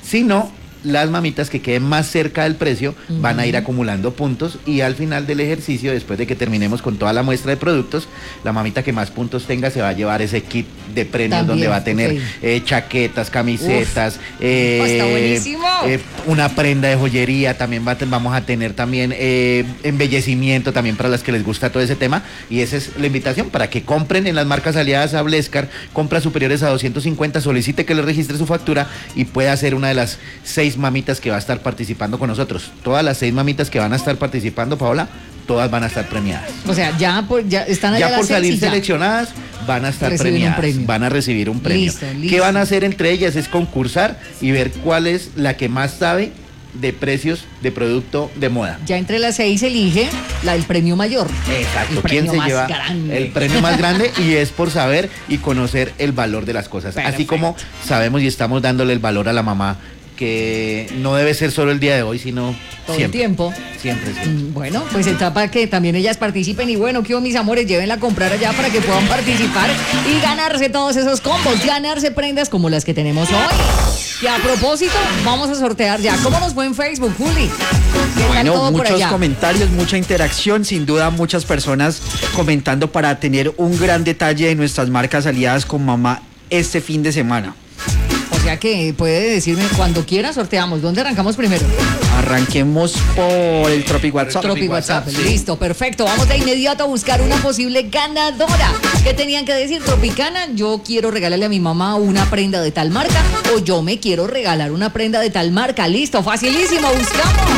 Si no, las mamitas que queden más cerca del precio van a ir acumulando puntos y al final del ejercicio, después de que terminemos con toda la muestra de productos, la mamita que más puntos tenga se va a llevar ese kit de premios. También, donde va a tener chaquetas, camisetas, está buenísimo. Una prenda de joyería, también vamos a tener también embellecimiento también para las que les gusta todo ese tema, y esa es la invitación para que compren en las marcas aliadas a Blescar, compras superiores a 250, solicite que le registre su factura y pueda ser una de las 6 mamitas que va a estar participando con nosotros. Todas las 6 mamitas que van a estar participando, Paola, todas van a estar premiadas. O sea, ya están allá. Ya por salir seleccionadas van a estar premiadas, van a recibir un premio. Listo. ¿Qué van a hacer entre ellas? Es concursar y ver cuál es la que más sabe de precios de producto de moda. Ya entre las 6 elige el premio mayor. Exacto. ¿Quién se lleva el premio más grande? Y es por saber y conocer el valor de las cosas. Perfecto. Así como sabemos y estamos dándole el valor a la mamá, que no debe ser solo el día de hoy, sino todo siempre, el tiempo. Siempre. Bueno, pues está para que también ellas participen y bueno, que mis amores, llévenla a comprar allá para que puedan participar y ganarse todos esos combos, ganarse prendas como las que tenemos hoy. Y a propósito, vamos a sortear ya. ¿Cómo nos fue en Facebook, Juli? Bueno, muchos comentarios, mucha interacción, sin duda muchas personas comentando para tener un gran detalle de nuestras marcas aliadas con mamá este fin de semana. O sea que puede decirme cuando quiera sorteamos. ¿Dónde arrancamos primero? Arranquemos por el Tropic WhatsApp. Tropic WhatsApp, sí. Listo, perfecto. Vamos de inmediato a buscar una posible ganadora. ¿Qué tenían que decir? Tropicana, yo quiero regalarle a mi mamá una prenda de tal marca o yo me quiero regalar una prenda de tal marca. Listo, facilísimo, buscamos.